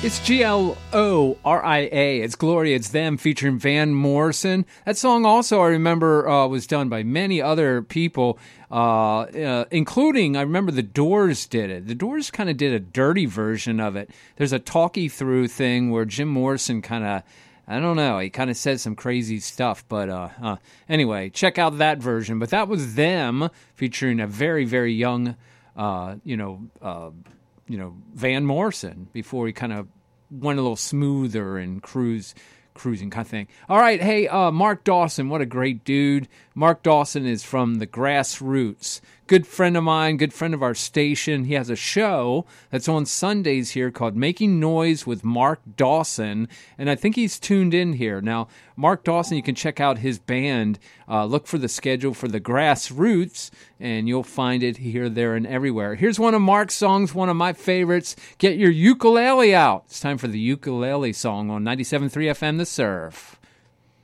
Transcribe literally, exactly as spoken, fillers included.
It's G L O R I A. It's Gloria, It's Them, featuring Van Morrison. That song also, I remember, uh, was done by many other people, uh, uh, including, I remember the Doors did it. The Doors kind of did a dirty version of it. There's a talkie-through thing where Jim Morrison kind of, I don't know, he kind of says some crazy stuff. But uh, uh, anyway, check out that version. But that was Them, featuring a very, very young, uh, you know, uh, you know, Van Morrison, before he kind of went a little smoother and cruise, cruising kind of thing. All right, hey, uh, Mark Dawson, what a great dude. Mark Dawson is from the Grassroots. Good friend of mine, good friend of our station. He has a show that's on Sundays here called Making Noise with Mark Dawson, and I think he's tuned in here. Now, Mark Dawson, you can check out his band. Uh, look for the schedule for the Grassroots, and you'll find it here, there, and everywhere. Here's one of Mark's songs, one of my favorites. Get your ukulele out. It's time for the ukulele song on ninety-seven point three F M The Surf.